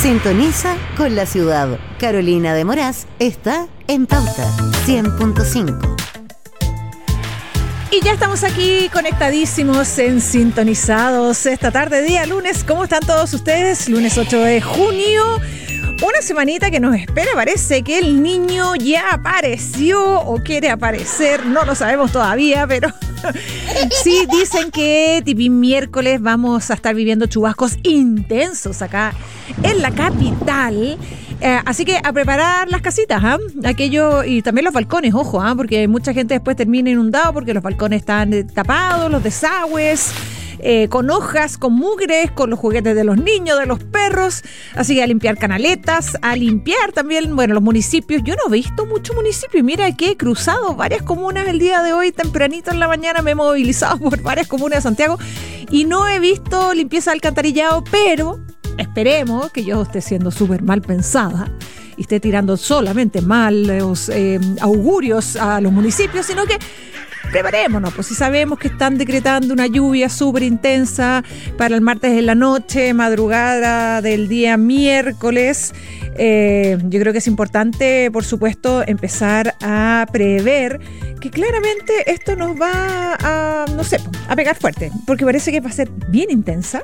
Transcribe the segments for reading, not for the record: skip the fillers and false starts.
Sintoniza con la ciudad. Carolina de Moraz está en Pauta 100.5. Y ya estamos aquí conectadísimos en Sintonizados esta tarde, día lunes. ¿Cómo están todos ustedes? Lunes 8 de junio. Una semanita que nos espera. Parece que el niño ya apareció o quiere aparecer. No lo sabemos todavía, pero sí dicen que tipo miércoles vamos a estar viviendo chubascos intensos acá en la capital. Así que a preparar las casitas, aquello, y también los balcones, ojo, porque mucha gente después termina inundado porque los balcones están tapados, los desagües, con hojas, con mugres, con los juguetes de los niños, de los perros. Así que a limpiar canaletas, a limpiar también, bueno, los municipios. Yo no he visto mucho municipio y mira que he cruzado varias comunas el día de hoy, tempranito en la mañana me he movilizado por varias comunas de Santiago y no he visto limpieza de alcantarillado, pero esperemos que yo esté siendo súper mal pensada y esté tirando solamente malos augurios a los municipios, sino que preparémonos, pues si sabemos que están decretando una lluvia súper intensa para el martes en la noche, madrugada del día miércoles, yo creo que es importante, por supuesto, empezar a prever que claramente esto nos va a pegar fuerte, porque parece que va a ser bien intensa.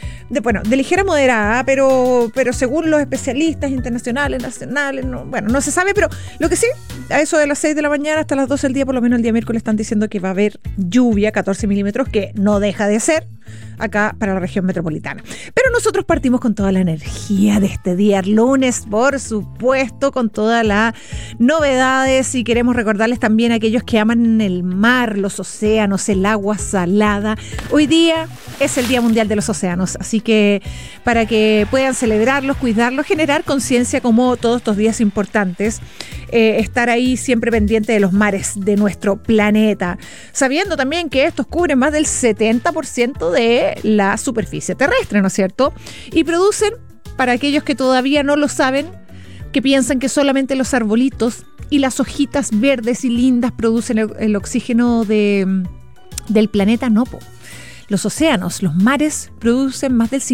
De ligera a moderada, pero según los especialistas internacionales, nacionales, no se sabe, pero lo que sí, a eso de las 6 de la mañana hasta las 12 del día, por lo menos el día miércoles, están diciendo que va a haber lluvia, 14 milímetros, que no deja de ser acá para la región metropolitana. Pero nosotros partimos con toda la energía de este día lunes, por supuesto, con todas las novedades, y queremos recordarles también a aquellos que aman el mar, los océanos, el agua salada. Hoy día es el Día Mundial de los Océanos, así que para que puedan celebrarlos, cuidarlos, generar conciencia como todos estos días importantes, estar ahí siempre pendiente de los mares de nuestro planeta, sabiendo también que estos cubren más del 70% de la superficie terrestre, ¿no es cierto? Y producen, para aquellos que todavía no lo saben, que piensan que solamente los arbolitos y las hojitas verdes y lindas producen el oxígeno del planeta, no, Los océanos, los mares producen más del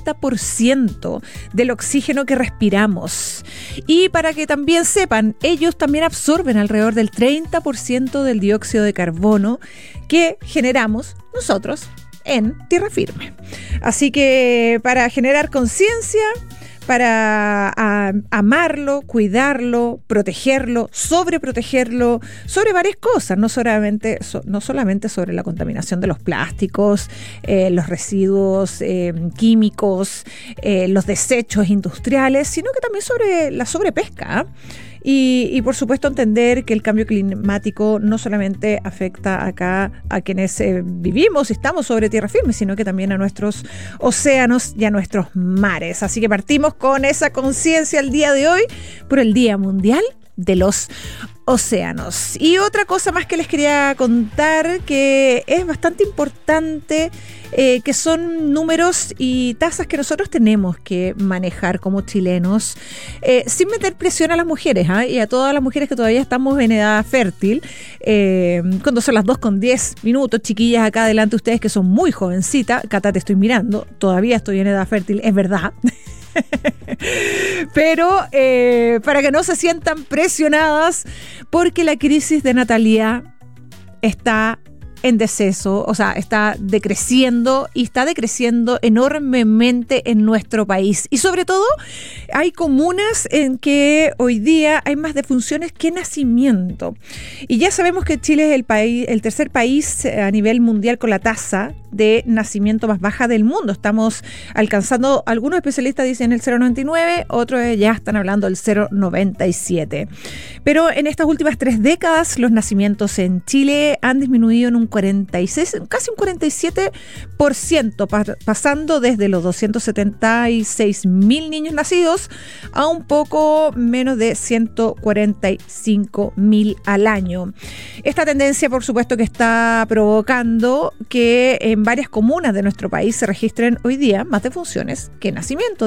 50% del oxígeno que respiramos. Y para que también sepan, ellos también absorben alrededor del 30% del dióxido de carbono que generamos nosotros en tierra firme. Así que para generar conciencia, para amarlo, cuidarlo, protegerlo, sobreprotegerlo, sobre varias cosas, no solamente sobre la contaminación de los plásticos, los residuos químicos, los desechos industriales, sino que también sobre la sobrepesca. Y por supuesto entender que el cambio climático no solamente afecta acá a quienes vivimos y estamos sobre tierra firme, sino que también a nuestros océanos y a nuestros mares. Así que partimos con esa conciencia el día de hoy por el Día Mundial de los Océanos. Y otra cosa más que les quería contar, que es bastante importante, que son números y tasas que nosotros tenemos que manejar como chilenos, sin meter presión a las mujeres, y a todas las mujeres que todavía estamos en edad fértil, cuando son las 2:10, chiquillas acá adelante, ustedes que son muy jovencitas. Cata, te estoy mirando, todavía estoy en edad fértil, es verdad. Pero para que no se sientan presionadas, porque la crisis de natalidad está en deceso, o sea, está decreciendo y está decreciendo enormemente en nuestro país. Y sobre todo, hay comunas en que hoy día hay más defunciones que nacimiento. Y ya sabemos que Chile es el tercer país a nivel mundial con la tasa de nacimiento más baja del mundo. Estamos alcanzando, algunos especialistas dicen el 0,99, otros ya están hablando del 0,97. Pero en estas últimas 3 décadas, los nacimientos en Chile han disminuido en un 46, casi un 47%, pasando desde los 276.000 niños nacidos a un poco menos de 145.000 al año. Esta tendencia, por supuesto, que está provocando que en varias comunas de nuestro país se registren hoy día más defunciones que nacimientos.